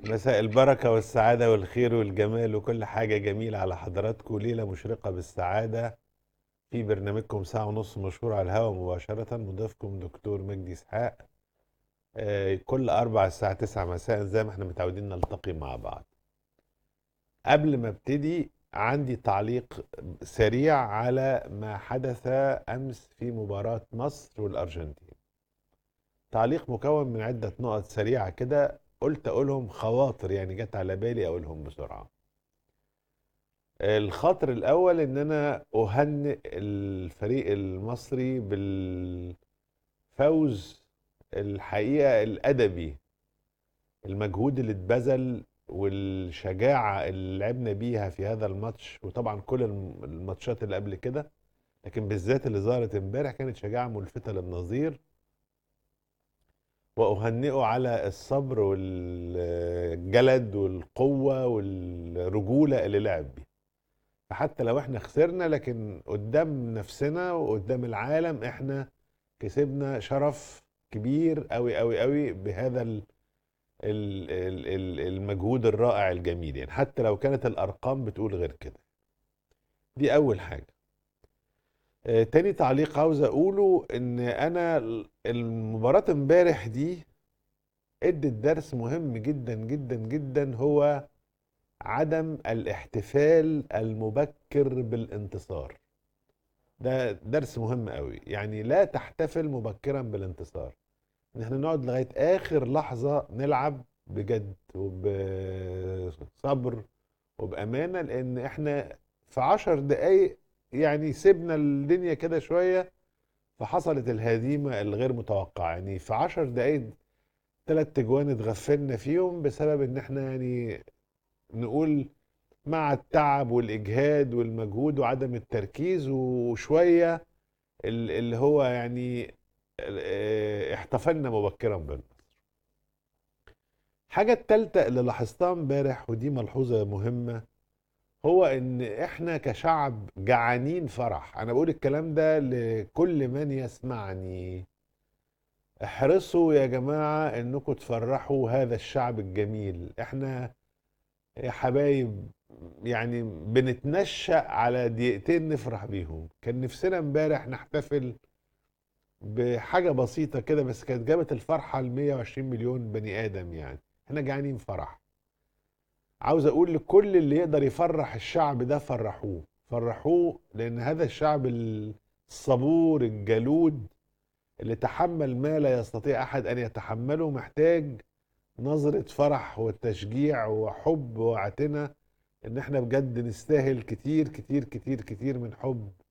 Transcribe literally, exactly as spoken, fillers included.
مساء البركة والسعادة والخير والجمال وكل حاجة جميلة على حضراتكم. ليلة مشرقة بالسعادة في برنامجكم ساعة ونص مشهور على الهواء مباشرة. مضيفكم دكتور مجدي إسحاق. آه، كل أربع الساعة تسعة مساء زي ما احنا متعودين نلتقي مع بعض. قبل ما ابتدي عندي تعليق سريع على ما حدث أمس في مباراة مصر والأرجنتين. تعليق مكون من عدة نقط سريعة كده، قلت أقولهم خواطر، يعني جت على بالي أقولهم بسرعة. الخطر الأول إن أنا أهنئ الفريق المصري بالفوز الحقيقة الأدبي. المجهود اللي اتبذل والشجاعة اللي لعبنا بيها في هذا الماتش، وطبعا كل الم- الماتشات اللي قبل كده، لكن بالذات اللي ظهرت امبارح كانت شجاعة ملفتة للنظير. وأهنئه على الصبر والجلد والقوة والرجولة اللي لعب بيها. فحتى لو احنا خسرنا، لكن قدام نفسنا وقدام العالم احنا كسبنا شرف كبير قوي قوي قوي بهذا ال- ال- ال- ال- المجهود الرائع الجميل، يعني حتى لو كانت الارقام بتقول غير كده. دي اول حاجة. آه، تاني تعليق عاوز اقوله ان انا ال- المباراة امبارح دي ادت درس مهم جدا جدا جدا، هو عدم الاحتفال المبكر بالانتصار. ده درس مهم قوي، يعني لا تحتفل مبكرا بالانتصار. ان احنا نقعد لغاية اخر لحظة نلعب بجد وبصبر وبأمانة، لان احنا في عشر دقايق يعني سيبنا الدنيا كده شوية، فحصلت الهزيمة الغير متوقعة. يعني في عشر دقايق ثلاث تجوان اتغفلنا فيهم بسبب ان احنا يعني نقول مع التعب والإجهاد والمجهود وعدم التركيز وشوية ال- اللي هو يعني اه، احتفلنا مبكرا بالنصر. الحاجة التالتة اللي لاحظتها امبارح، ودي ملحوظة مهمة، هو ان احنا كشعب جعانين فرح. انا بقول الكلام ده لكل من يسمعني. احرصوا يا جماعة انكم تفرحوا هذا الشعب الجميل. احنا يا حبايب يعني بنتنشأ على دقيقتين نفرح بيهم. كان نفسنا امبارح نحتفل بحاجة بسيطة كده، بس كانت جابت الفرحة ل مية وعشرين مليون بني آدم. يعني احنا جعانين فرح. عاوز اقول لكل اللي يقدر يفرح الشعب ده فرحوه فرحوه، لان هذا الشعب الصبور الجلود اللي تحمل ما لا يستطيع احد ان يتحمله، محتاج نظرة فرح وتشجيع وحب واعتناء. ان احنا بجد نستاهل كتير كتير كتير كتير من حب